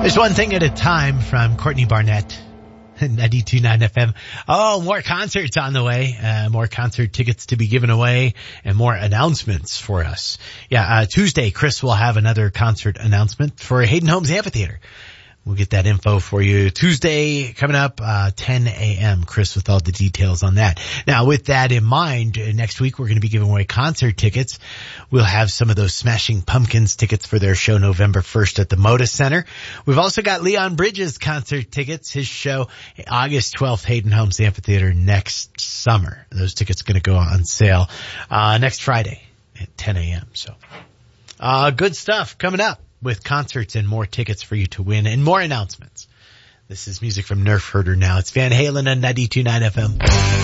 There's one thing at a time from Courtney Barnett, 92.9 FM. Oh, more concerts on the way, more concert tickets to be given away, and more announcements for us. Tuesday, Chris will have another concert announcement for Hayden Homes Amphitheater. We'll get that info for you Tuesday coming up, 10 a.m. Chris with all the details on that. Now, with that in mind, next week we're going to be giving away concert tickets. We'll have some of those Smashing Pumpkins tickets for their show November 1st at the Moda Center. We've also got Leon Bridges concert tickets, his show August 12th, Hayden Homes Amphitheater next summer. Those tickets going to go on sale, next Friday at 10 a.m. So, good stuff coming up with concerts and more tickets for you to win and more announcements. This is music from Nerf Herder now. It's Van Halen on 92.9 FM.